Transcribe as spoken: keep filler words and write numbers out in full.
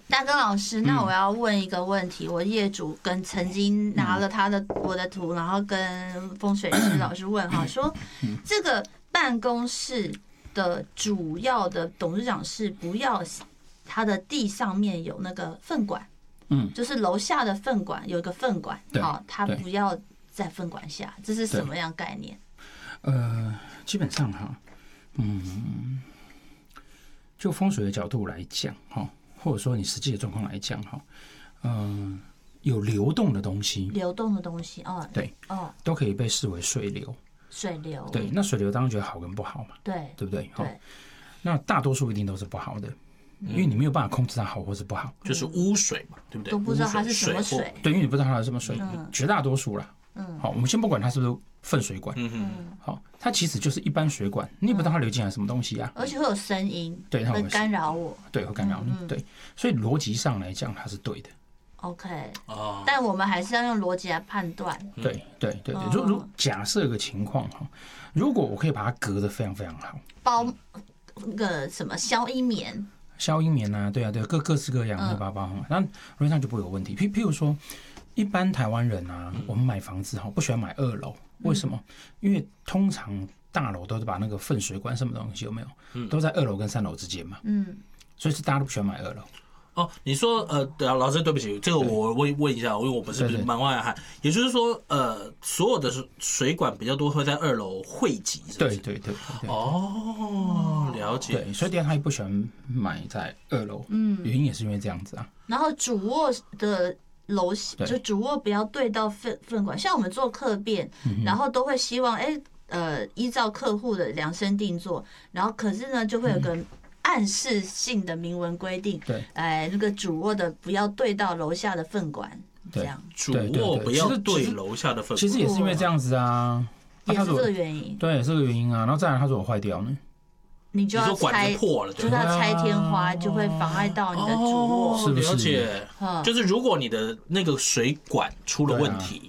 大根老师，那我要问一个问题，我业主跟曾经拿了他的我的图，然后跟风水师老师问哈，说这个办公室的主要的董事长是不要他的地上面有那个粪管，嗯，就是楼下的粪管有一个粪管，好，他不要在粪管下，这是什么样概念？ 呃，基本上哈，嗯，就风水的角度来讲哈。或者说你实际的状况来讲哈，嗯，有流动的东西， 流动的东西哦， 对，哦，都可以被视为水流。 水流， 对，那水流当然觉得好跟不好嘛， 对， 对不对？ 对， 那大多数一定都是不好的，因为你没有办法控制它好或是不好， 就是污水嘛，对不对？ 都不知道它是什么水， 对，因为你不知道它是什么水，绝大多数啦。嗯，好，我们先不管它是不是粪水管，嗯嗯，好，它其实就是一般水管，你也不知道它流进来什么东西啊， 而且会有声音， 对，它会干扰我， 对，会干扰你，对，所以逻辑上来讲它是对的。 OK， 哦，但我们还是要用逻辑来判断。 对对对对，如如假设一个情况哈，如果我可以把它隔得非常非常好， 包那个什么消音棉， 消音棉啊，对啊对，各各式各样的包包，那逻辑上就不会有问题。譬譬如说。一般台湾人啊，我们买房子哈，不喜欢买二楼，为什么？因为通常大楼都是把那个粪水管什么东西有没有，都在二楼跟三楼之间嘛，嗯，所以是大家都不喜欢买二楼。 哦，你说呃，老师对不起，这个我问问一下，因为我不是不是门外汉，也就是说呃，所有的水管比较多会在二楼汇集，是不是？ 对对对对。 哦，了解。 对，所以第二他也不喜欢买在二楼，嗯，原因也是因为这样子啊。 然后主卧的。楼就主卧不要对到粪粪管，像我们做客变，然后都会希望哎、欸、呃依照客户的量身定做，然后可是呢就会有个暗示性的明文规定，对，哎那个主卧的不要对到楼下的粪管，这样主卧不要对楼下的粪管， 其实也是因为这样子啊， 也是这个原因， 对，这个原因啊，然后再来他说我坏掉呢。 你就要拆，就是要拆天花，就会妨碍到你的主卧。 是不是？ 了解，就是如果你的那个水管出了问题，